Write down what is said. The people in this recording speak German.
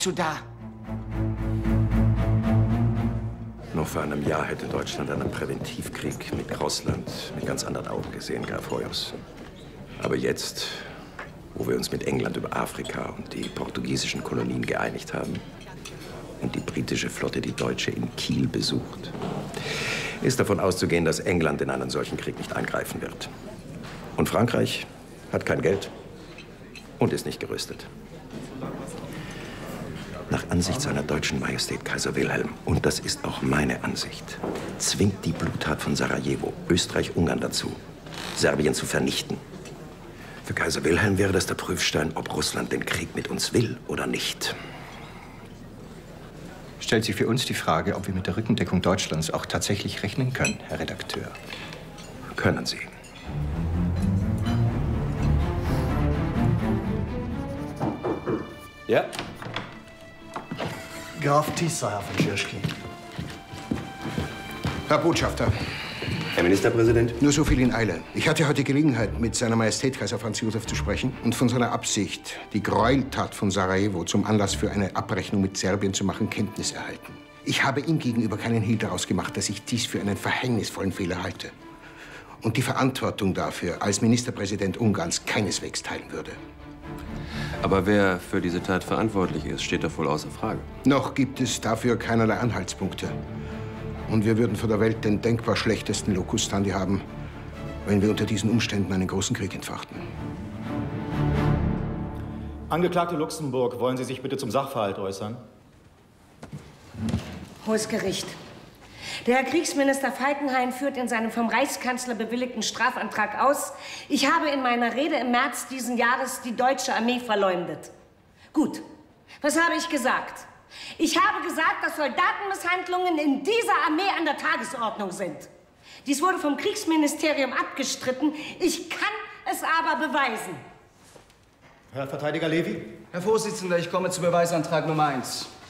du da? Noch vor einem Jahr hätte Deutschland einen Präventivkrieg mit Russland mit ganz anderen Augen gesehen, Graf Hoyos. Aber jetzt, wo wir uns mit England über Afrika und die portugiesischen Kolonien geeinigt haben und die britische Flotte die deutsche in Kiel besucht, ist davon auszugehen, dass England in einen solchen Krieg nicht eingreifen wird. Und Frankreich hat kein Geld und ist nicht gerüstet. Nach Ansicht seiner deutschen Majestät Kaiser Wilhelm, und das ist auch meine Ansicht, zwingt die Bluttat von Sarajevo Österreich-Ungarn dazu, Serbien zu vernichten. Für Kaiser Wilhelm wäre das der Prüfstein, ob Russland den Krieg mit uns will oder nicht. Stellt sich für uns die Frage, ob wir mit der Rückendeckung Deutschlands auch tatsächlich rechnen können, Herr Redakteur. Können Sie. Ja? Graf Tisza, Herr von Schirschki. Herr Botschafter. Herr Ministerpräsident? Nur so viel in Eile. Ich hatte heute Gelegenheit, mit seiner Majestät Kaiser Franz Josef zu sprechen und von seiner Absicht, die Gräueltat von Sarajevo zum Anlass für eine Abrechnung mit Serbien zu machen, Kenntnis erhalten. Ich habe ihm gegenüber keinen Hehl daraus gemacht, dass ich dies für einen verhängnisvollen Fehler halte und die Verantwortung dafür als Ministerpräsident Ungarns keineswegs teilen würde. Aber wer für diese Tat verantwortlich ist, steht doch wohl außer Frage. Noch gibt es dafür keinerlei Anhaltspunkte. Und wir würden vor der Welt den denkbar schlechtesten Locus standi haben, wenn wir unter diesen Umständen einen großen Krieg entfachten. Angeklagte Luxemburg, wollen Sie sich bitte zum Sachverhalt äußern? Hohes Gericht. Der Herr Kriegsminister Falkenhayn führt in seinem vom Reichskanzler bewilligten Strafantrag aus, ich habe in meiner Rede im März diesen Jahres die deutsche Armee verleumdet. Gut, was habe ich gesagt? Ich habe gesagt, dass Soldatenmisshandlungen in dieser Armee an der Tagesordnung sind. Dies wurde vom Kriegsministerium abgestritten. Ich kann es aber beweisen. Herr Verteidiger Levy? Herr Vorsitzender, ich komme zu Beweisantrag Nummer 1.